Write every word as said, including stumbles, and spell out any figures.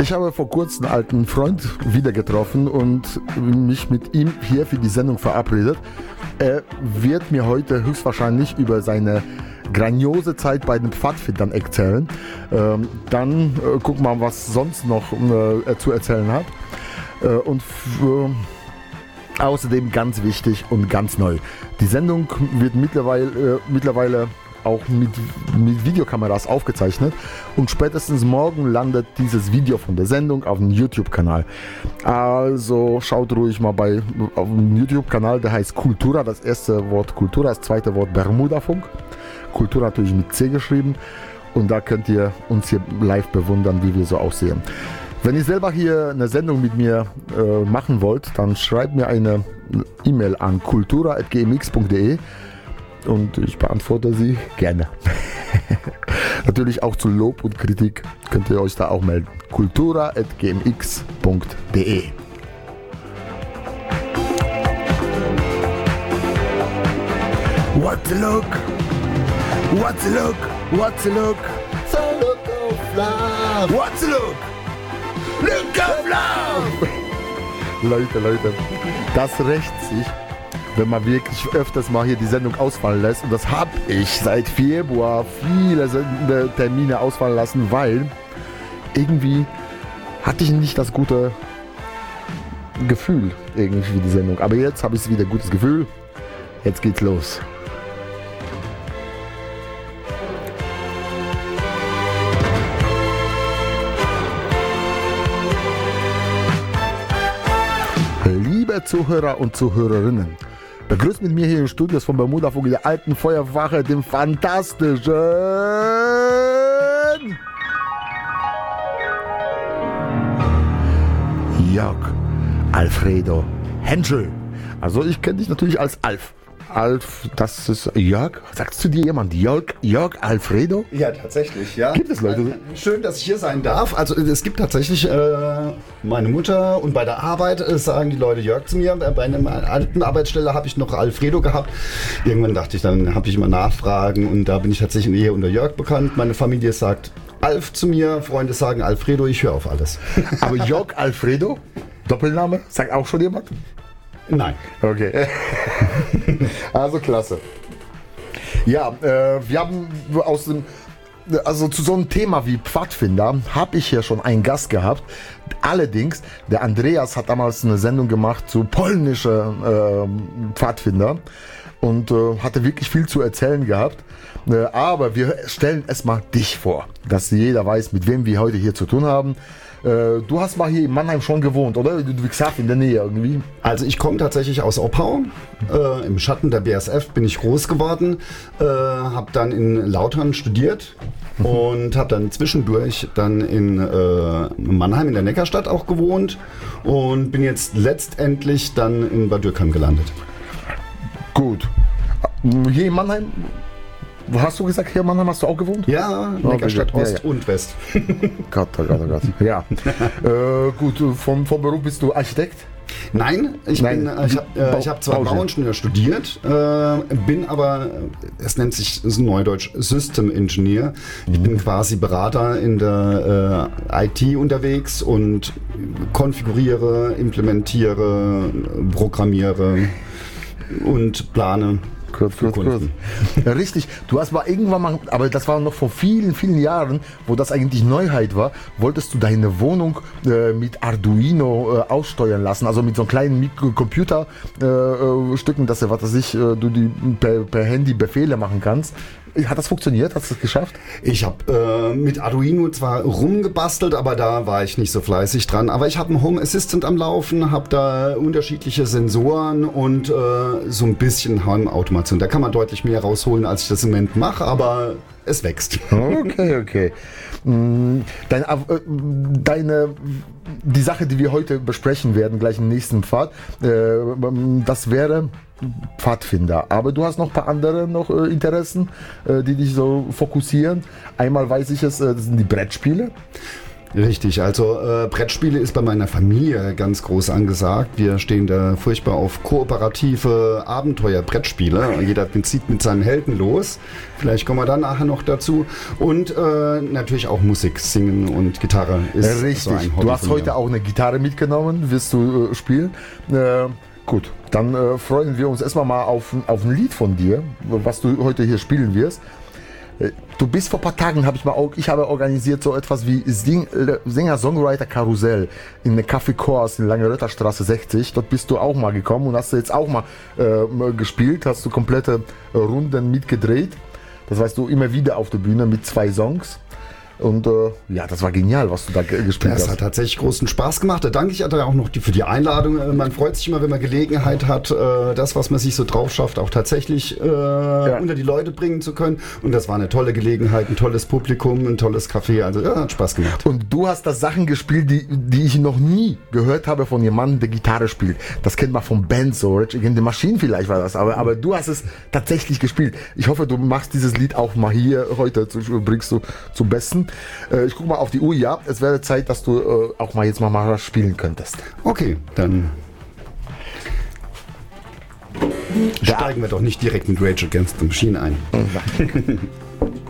Ich habe vor kurzem einen alten Freund wieder getroffen und mich mit ihm hier für die Sendung verabredet. Er wird mir heute höchstwahrscheinlich über seine grandiose Zeit bei den Pfadfindern erzählen. Ähm, dann äh, gucken wir mal, was sonst noch äh, er zu erzählen hat. Äh, und für, außerdem ganz wichtig und ganz neu. Die Sendung wird mittlerweile, äh, mittlerweile auch mit, mit Videokameras aufgezeichnet und spätestens morgen landet dieses Video von der Sendung auf dem YouTube-Kanal. Also schaut ruhig mal bei auf dem YouTube-Kanal, der heißt Kultura, das erste Wort Kultura, das zweite Wort Bermuda-Funk. Kultura natürlich mit C geschrieben und da könnt ihr uns hier live bewundern, wie wir so aussehen. Wenn ihr selber hier eine Sendung mit mir äh, machen wollt, dann schreibt mir eine E-Mail an kultura at g m x punkt d e und ich beantworte sie gerne. Natürlich auch zu Lob und Kritik könnt ihr euch da auch melden. kultura at g m x punkt d e. What's the look? What's the look? What's the look? The look of love. What's the look? Look of love. Leute, Leute, das rächt sich, wenn man wirklich öfters mal hier die Sendung ausfallen lässt. Und das habe ich seit Februar viele Termine ausfallen lassen, weil irgendwie hatte ich nicht das gute Gefühl irgendwie für die Sendung. Aber jetzt habe ich wieder gutes Gefühl. Jetzt geht's los. Liebe Zuhörer und Zuhörerinnen, begrüßt mit mir hier im Studios von Bermuda-Funk der alten Feuerwache, dem fantastischen Jörg Alfredo Henschel. Also ich kenne dich natürlich als Alf. Alf, das ist Jörg. Sagst du dir jemand Jörg, Jörg Alfredo? Ja, tatsächlich, ja. Gibt es Leute? Schön, dass ich hier sein darf. Also es gibt tatsächlich äh, meine Mutter und bei der Arbeit äh, sagen die Leute Jörg zu mir. Bei einer alten Arbeitsstelle habe ich noch Alfredo gehabt. Irgendwann dachte ich, dann habe ich mal Nachfragen und da bin ich tatsächlich in Ehe unter Jörg bekannt. Meine Familie sagt Alf zu mir, Freunde sagen Alfredo, ich höre auf alles. Aber Jörg Alfredo, Doppelname, sagt auch schon jemand? Nein. Okay. Also klasse. Ja, äh, wir haben aus dem, also zu so einem Thema wie Pfadfinder habe ich hier schon einen Gast gehabt. Allerdings, der Andreas hat damals eine Sendung gemacht zu polnische äh, Pfadfinder und äh, hatte wirklich viel zu erzählen gehabt. Äh, aber wir stellen erstmal dich vor, dass jeder weiß, mit wem wir heute hier zu tun haben. Du hast mal hier in Mannheim schon gewohnt, oder? Du bist in der Nähe irgendwie. Also ich komme tatsächlich aus Oppau. Äh, Im Schatten der B S F bin ich groß geworden. Äh, habe dann in Lautern studiert und habe dann zwischendurch dann in äh, Mannheim in der Neckarstadt auch gewohnt und bin jetzt letztendlich dann in Bad Dürkheim gelandet. Gut. Hier in Mannheim... Hast du gesagt, hier in Mannheim hast du auch gewohnt? Ja, Neckarstadt oh, Ost ja, ja. und West. Gott, oh Gott, oh Gott. Ja. äh, gut, vom, vom Beruf bist du Architekt? Nein, ich, Nein. bin, äh, ich habe äh, ich hab zwar Bauingenieur. Bauingenieur studiert, äh, bin aber, es nennt sich das ist Neudeutsch System Engineer. Ich Mhm. bin quasi Berater in der äh, I T unterwegs und konfiguriere, implementiere, programmiere und plane. Kurz, kurz, kurz. Ja, richtig, du hast mal irgendwann mal, aber das war noch vor vielen, vielen Jahren, wo das eigentlich Neuheit war, wolltest du deine Wohnung äh, mit Arduino äh, aussteuern lassen, also mit so einem kleinen Computerstücken, äh, Stücken, dass du, was weiß ich, äh, du die per, per Handy Befehle machen kannst. Hat das funktioniert? Hast du es geschafft? Ich habe äh, mit Arduino zwar rumgebastelt, aber da war ich nicht so fleißig dran. Aber ich habe einen Home Assistant am Laufen, habe da unterschiedliche Sensoren und äh, so ein bisschen Heimautomation. Da kann man deutlich mehr rausholen, als ich das im Moment mache, aber es wächst. Okay, okay. Deine, deine, die Sache, die wir heute besprechen werden, gleich im nächsten Pfad, das wäre Pfadfinder. Aber du hast noch ein paar andere noch Interessen, die dich so fokussieren. Einmal weiß ich es, das sind die Brettspiele. Richtig, also äh, Brettspiele ist bei meiner Familie ganz groß angesagt. Wir stehen da furchtbar auf kooperative Abenteuer-Brettspiele. Jeder zieht mit seinen Helden los. Vielleicht kommen wir dann nachher noch dazu. Und äh, natürlich auch Musik, Singen und Gitarre ist Richtig. so ein Hobby. Du hast heute auch eine Gitarre mitgenommen, wirst du äh, spielen. Äh, gut, dann äh, freuen wir uns erstmal mal auf, auf ein Lied von dir, was du heute hier spielen wirst. Du bist vor ein paar Tagen, habe ich mal, ich habe organisiert so etwas wie Sing, Singer-Songwriter-Karussell in der Café Kors in Lange-Röther Straße sechzig. Dort bist du auch mal gekommen und hast jetzt auch mal äh, gespielt, hast du komplette Runden mitgedreht. Das weißt du, immer wieder auf der Bühne mit zwei Songs. Und äh, ja, das war genial, was du da g- gespielt das hast. Das hat tatsächlich großen Spaß gemacht. Da danke ich auch noch die, für die Einladung. Man freut sich immer, wenn man Gelegenheit hat, äh, das, was man sich so drauf schafft, auch tatsächlich äh, ja. unter die Leute bringen zu können. Und das war eine tolle Gelegenheit, ein tolles Publikum, ein tolles Café. Also ja, hat Spaß gemacht. Und du hast da Sachen gespielt, die, die ich noch nie gehört habe von jemandem, der Gitarre spielt. Das kennt man von Bands, so Rage Against the Machine vielleicht war das, aber, aber du hast es tatsächlich gespielt. Ich hoffe, du machst dieses Lied auch mal hier heute, bringst du zum Besten. Ich gucke mal auf die Uhr, ja, es wäre Zeit, dass du äh, auch mal jetzt mal, mal spielen könntest. Okay, dann da steigen wir doch nicht direkt mit Rage Against the Machine ein.